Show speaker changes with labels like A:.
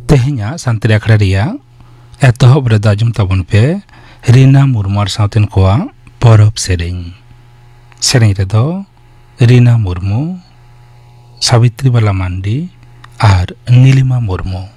A: तेहኛ सानताड़ी आखड़ा रिया एतहब रे दाजुम ताबन पे रीना मुर्मू आर सावतेन कोआ परब सेरेñ सेरेñ रे दो रीना मुर्मू, सावित्री बाला मांडी और नीलिमा मुर्मू